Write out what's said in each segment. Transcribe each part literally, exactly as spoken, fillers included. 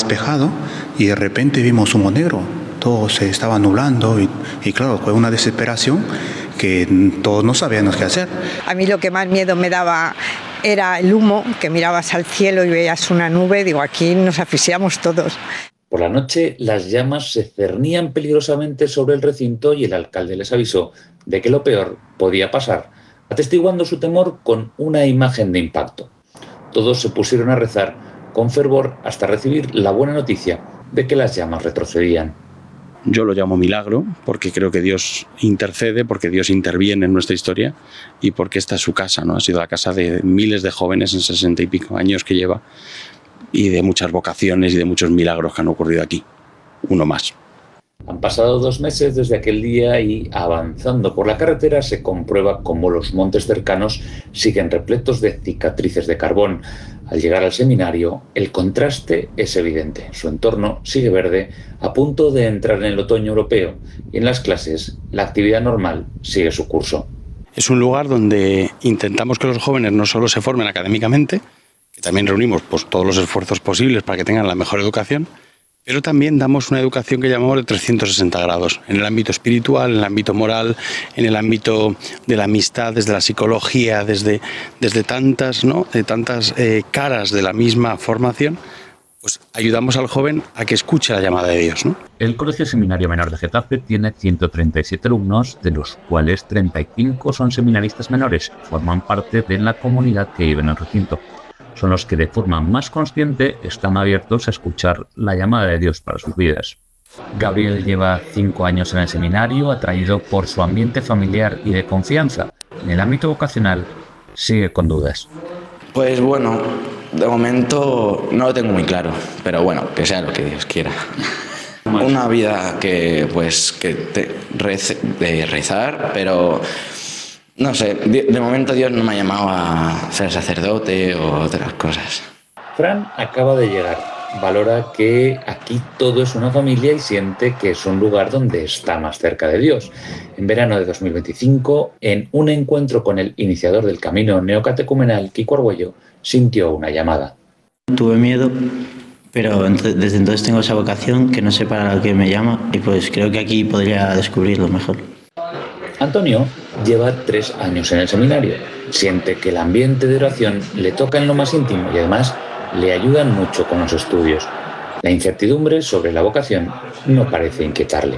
despejado y de repente vimos humo negro. Todo se estaba nublando y, y claro, fue una desesperación que todos no sabíamos qué hacer. A mí lo que más miedo me daba era el humo, que mirabas al cielo y veías una nube. Digo, aquí nos asfixiamos todos. Por la noche, las llamas se cernían peligrosamente sobre el recinto y el alcalde les avisó de que lo peor podía pasar, atestiguando su temor con una imagen de impacto. Todos se pusieron a rezar con fervor hasta recibir la buena noticia de que las llamas retrocedían. Yo lo llamo milagro porque creo que Dios intercede, porque Dios interviene en nuestra historia y porque esta es su casa, ¿no? Ha sido la casa de miles de jóvenes en sesenta y pico años que lleva y de muchas vocaciones y de muchos milagros que han ocurrido aquí. Uno más. Han pasado dos meses desde aquel día y, avanzando por la carretera, se comprueba cómo los montes cercanos siguen repletos de cicatrices de carbón. Al llegar al seminario, el contraste es evidente. Su entorno sigue verde, a punto de entrar en el otoño europeo, y en las clases la actividad normal sigue su curso. Es un lugar donde intentamos que los jóvenes no solo se formen académicamente, que también reunimos pues, todos los esfuerzos posibles para que tengan la mejor educación, pero también damos una educación que llamamos de trescientos sesenta grados, en el ámbito espiritual, en el ámbito moral, en el ámbito de la amistad, desde la psicología, desde, desde tantas, ¿no? de tantas eh, caras de la misma formación, pues ayudamos al joven a que escuche la llamada de Dios, ¿no? El Colegio Seminario Menor de Getafe tiene ciento treinta y siete alumnos, de los cuales treinta y cinco son seminaristas menores, forman parte de la comunidad que vive en el recinto. Son los que de forma más consciente están abiertos a escuchar la llamada de Dios para sus vidas. Gabriel lleva cinco años en el seminario, atraído por su ambiente familiar y de confianza. En el ámbito vocacional, sigue con dudas. Pues bueno, de momento no lo tengo muy claro, pero bueno, que sea lo que Dios quiera. Una vida que, pues, que te rece, de rezar, pero... No sé, de, de momento Dios no me ha llamado a ser sacerdote o otras cosas. Fran acaba de llegar. Valora que aquí todo es una familia y siente que es un lugar donde está más cerca de Dios. En verano de dos mil veinticinco, en un encuentro con el iniciador del camino neocatecumenal, Kiko Argüello, sintió una llamada. Tuve miedo, pero desde entonces tengo esa vocación que no sé para qué me llama y pues creo que aquí podría descubrirlo mejor. Antonio lleva tres años en el seminario. Siente que el ambiente de oración le toca en lo más íntimo y además le ayudan mucho con los estudios. La incertidumbre sobre la vocación no parece inquietarle.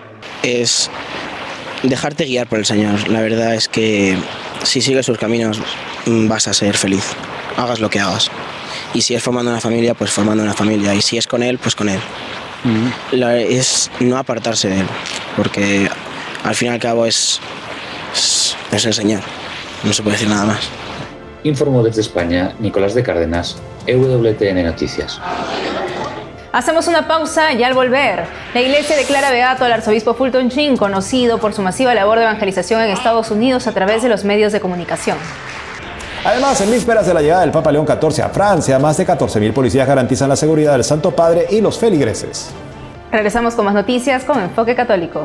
Es dejarte guiar por el Señor. La verdad es que si sigues sus caminos vas a ser feliz, hagas lo que hagas. Y si es formando una familia, pues formando una familia. Y si es con Él, pues con Él. Mm. La, es no apartarse de Él, porque al fin y al cabo es, es, es el Señor. No se puede decir nada más. Informó desde España Nicolás de Cárdenas, E W T N Noticias. Hacemos una pausa y al volver, la Iglesia declara beato al arzobispo Fulton Sheen, conocido por su masiva labor de evangelización en Estados Unidos a través de los medios de comunicación. Además, en vísperas de la llegada del Papa León catorce a Francia, más de catorce mil policías garantizan la seguridad del Santo Padre y los feligreses. Regresamos con más noticias con Enfoque Católico.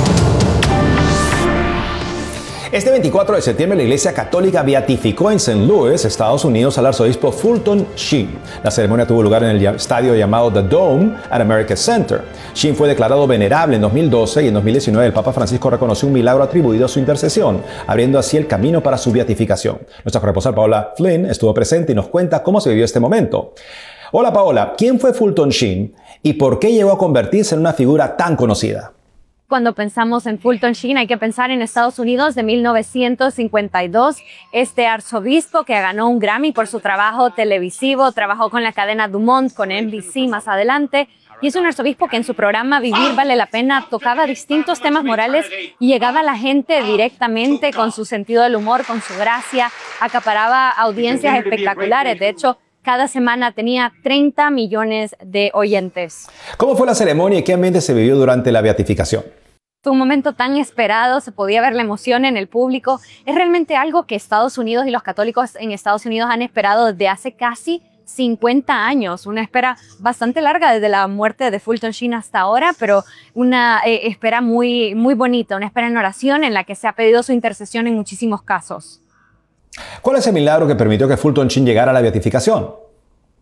Este veinticuatro de septiembre la Iglesia Católica beatificó en Saint Louis, Estados Unidos, al arzobispo Fulton Sheen. La ceremonia tuvo lugar en el estadio llamado The Dome at America Center. Sheen fue declarado venerable en dos mil doce y en dos mil diecinueve el Papa Francisco reconoció un milagro atribuido a su intercesión, abriendo así el camino para su beatificación. Nuestra corresponsal Paola Flynn estuvo presente y nos cuenta cómo se vivió este momento. Hola Paola, ¿quién fue Fulton Sheen y por qué llegó a convertirse en una figura tan conocida? Cuando pensamos en Fulton Sheen hay que pensar en Estados Unidos de mil novecientos cincuenta y dos, este arzobispo que ganó un Grammy por su trabajo televisivo, trabajó con la cadena Dumont, con N B C más adelante, y es un arzobispo que en su programa Vivir Vale la Pena tocaba distintos temas morales y llegaba a la gente directamente con su sentido del humor, con su gracia, acaparaba audiencias espectaculares. De hecho, cada semana tenía treinta millones de oyentes. ¿Cómo fue la ceremonia y qué ambiente se vivió durante la beatificación? Fue un momento tan esperado, se podía ver la emoción en el público. Es realmente algo que Estados Unidos y los católicos en Estados Unidos han esperado desde hace casi cincuenta años. Una espera bastante larga desde la muerte de Fulton Sheen hasta ahora, pero una eh, espera muy, muy bonita, una espera en oración en la que se ha pedido su intercesión en muchísimos casos. ¿Cuál es el milagro que permitió que Fulton Sheen llegara a la beatificación?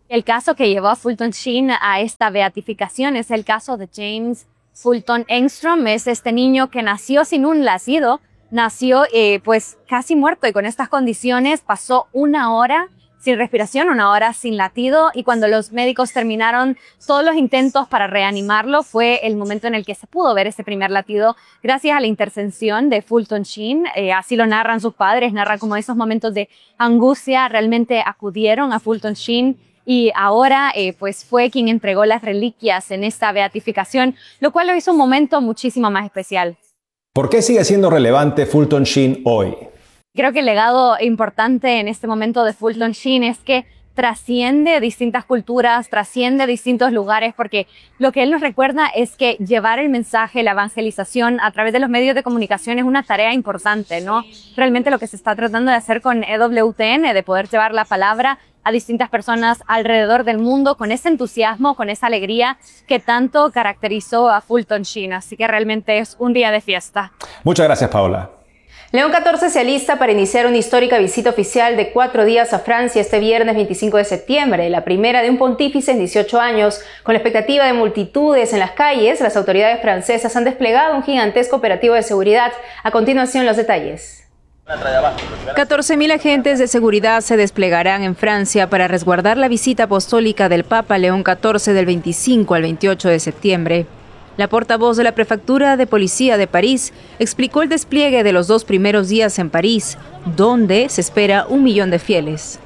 El caso que llevó a Fulton Sheen a esta beatificación es el caso de James Fulton Engstrom. Es este niño que nació sin un latido, nació eh, pues casi muerto y con estas condiciones pasó una hora sin respiración, una hora sin latido, y cuando los médicos terminaron todos los intentos para reanimarlo fue el momento en el que se pudo ver ese primer latido gracias a la intercesión de Fulton Sheen. Eh, así lo narran sus padres, narran como esos momentos de angustia realmente acudieron a Fulton Sheen y ahora eh, pues fue quien entregó las reliquias en esta beatificación, lo cual lo hizo un momento muchísimo más especial. ¿Por qué sigue siendo relevante Fulton Sheen hoy? Creo que el legado importante en este momento de Fulton Sheen es que trasciende distintas culturas, trasciende distintos lugares, porque lo que él nos recuerda es que llevar el mensaje, la evangelización a través de los medios de comunicación es una tarea importante, ¿no? Realmente lo que se está tratando de hacer con E W T N, de poder llevar la palabra a distintas personas alrededor del mundo con ese entusiasmo, con esa alegría que tanto caracterizó a Fulton Sheen. Así que realmente es un día de fiesta. Muchas gracias, Paola. León catorce se alista para iniciar una histórica visita oficial de cuatro días a Francia este viernes veinticinco de septiembre, la primera de un pontífice en dieciocho años. Con la expectativa de multitudes en las calles, las autoridades francesas han desplegado un gigantesco operativo de seguridad. A continuación, los detalles. catorce mil agentes de seguridad se desplegarán en Francia para resguardar la visita apostólica del Papa León catorce del veinticinco al veintiocho de septiembre. La portavoz de la Prefectura de Policía de París explicó el despliegue de los dos primeros días en París, donde se espera un millón de fieles.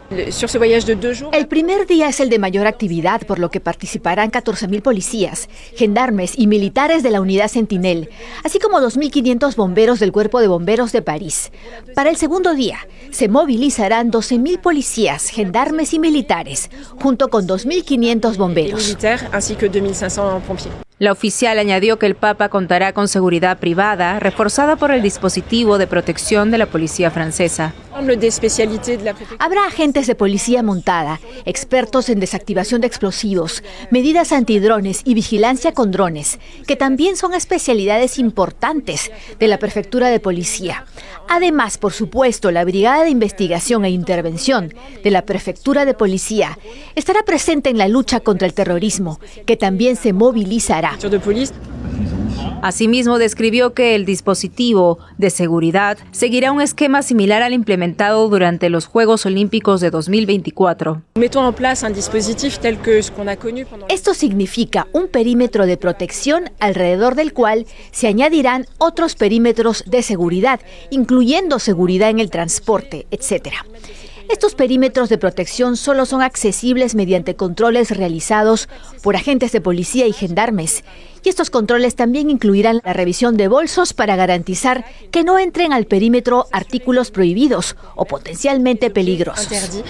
El primer día es el de mayor actividad, por lo que participarán catorce mil policías, gendarmes y militares de la unidad Sentinel, así como dos mil quinientos bomberos del Cuerpo de Bomberos de París. Para el segundo día, se movilizarán doce mil policías, gendarmes y militares, junto con dos mil quinientos bomberos. La oficial añadió que el Papa contará con seguridad privada, reforzada por el dispositivo de protección de la policía francesa. Habrá agentes de policía montada, expertos en desactivación de explosivos, medidas antidrones y vigilancia con drones, que también son especialidades importantes de la Prefectura de Policía. Además, por supuesto, la Brigada de Investigación e Intervención de la Prefectura de Policía estará presente en la lucha contra el terrorismo, que también se movilizará. Asimismo, describió que el dispositivo de seguridad seguirá un esquema similar al implementado durante los Juegos Olímpicos de dos mil veinticuatro. Esto significa un perímetro de protección alrededor del cual se añadirán otros perímetros de seguridad, incluyendo seguridad en el transporte, etcétera. Estos perímetros de protección solo son accesibles mediante controles realizados por agentes de policía y gendarmes. Y estos controles también incluirán la revisión de bolsos para garantizar que no entren al perímetro artículos prohibidos o potencialmente peligrosos.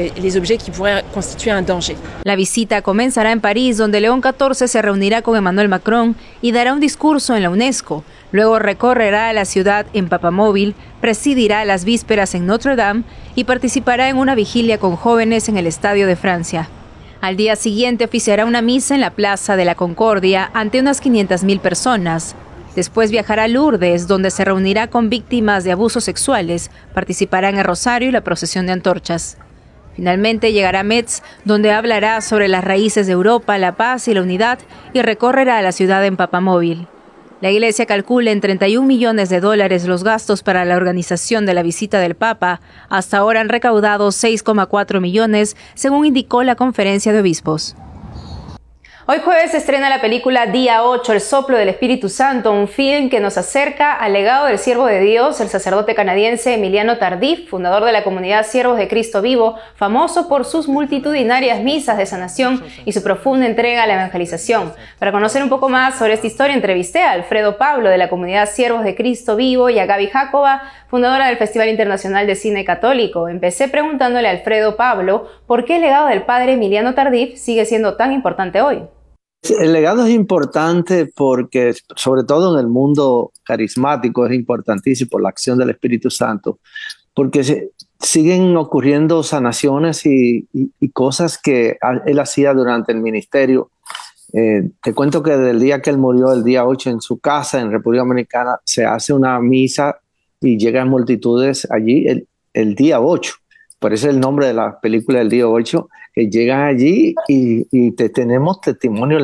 La visita comenzará en París, donde León catorce se reunirá con Emmanuel Macron y dará un discurso en la UNESCO. Luego recorrerá la ciudad en papamóvil, presidirá las vísperas en Notre Dame y participará en una vigilia con jóvenes en el Estadio de Francia. Al día siguiente oficiará una misa en la Plaza de la Concordia ante unas quinientas mil personas. Después viajará a Lourdes, donde se reunirá con víctimas de abusos sexuales, participará en el Rosario y la procesión de antorchas. Finalmente llegará a Metz, donde hablará sobre las raíces de Europa, la paz y la unidad, y recorrerá la ciudad en papamóvil. La Iglesia calcula en treinta y un millones de dólares los gastos para la organización de la visita del Papa. Hasta ahora han recaudado seis coma cuatro millones, según indicó la Conferencia de Obispos. Hoy jueves se estrena la película Día ocho, El soplo del Espíritu Santo, un film que nos acerca al legado del siervo de Dios, el sacerdote canadiense Emiliano Tardif, fundador de la comunidad Siervos de Cristo Vivo, famoso por sus multitudinarias misas de sanación y su profunda entrega a la evangelización. Para conocer un poco más sobre esta historia, entrevisté a Alfredo Pablo de la comunidad Siervos de Cristo Vivo y a Gaby Jacoba, fundadora del Festival Internacional de Cine Católico. Empecé preguntándole a Alfredo Pablo por qué el legado del padre Emiliano Tardif sigue siendo tan importante hoy. El legado es importante porque, sobre todo en el mundo carismático, es importantísimo por la acción del Espíritu Santo, porque se, siguen ocurriendo sanaciones y, y, y cosas que él hacía durante el ministerio. Eh, te cuento que desde el día que él murió, el día ocho, en su casa en República Dominicana, se hace una misa y llegan multitudes allí el, el día ocho. Por eso el nombre de la película, El Día ocho, que llegan allí y, y te, tenemos testimonios